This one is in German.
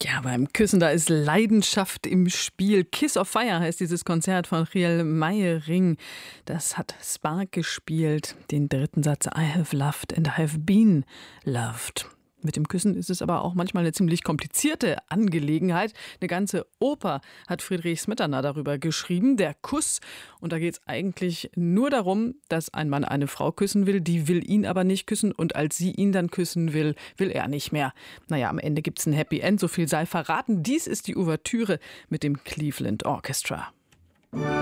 Ja, beim Küssen, da ist Leidenschaft im Spiel. Kiss of Fire heißt dieses Konzert von Riel Meiering. Das hat Spark gespielt. Den dritten Satz, I have loved and I have been loved. Mit dem Küssen ist es aber auch manchmal eine ziemlich komplizierte Angelegenheit. Eine ganze Oper hat Friedrich Smetana darüber geschrieben, der Kuss. Und da geht es eigentlich nur darum, dass ein Mann eine Frau küssen will, die will ihn aber nicht küssen. Und als sie ihn dann küssen will, will er nicht mehr. Naja, am Ende gibt es ein Happy End, so viel sei verraten. Dies ist die Ouvertüre mit dem Cleveland Orchestra.